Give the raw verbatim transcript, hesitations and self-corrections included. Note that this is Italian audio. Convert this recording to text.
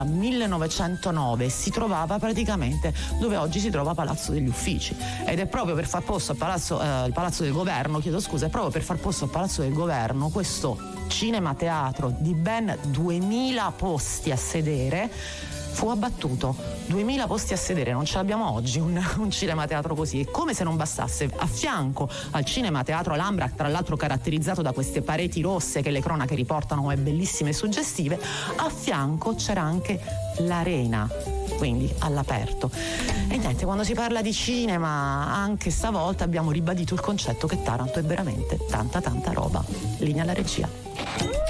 millenovecentonove si trovava praticamente dove oggi si trova Palazzo degli Uffici, ed è proprio per far posto al palazzo, eh, il Palazzo del Governo, chiedo scusa, è proprio per far posto al Palazzo del Governo questo cinema teatro di ben duemila posti a sedere fu abbattuto. duemila posti a sedere, non ce l'abbiamo oggi un, un cinema teatro così. E come se non bastasse, a fianco al cinema teatro Alhambra, tra l'altro caratterizzato da queste pareti rosse che le cronache riportano come bellissime e suggestive, a fianco c'era anche l'Arena, quindi all'aperto. E niente, quando si parla di cinema anche stavolta abbiamo ribadito il concetto che Taranto è veramente tanta tanta roba. Linea alla regia.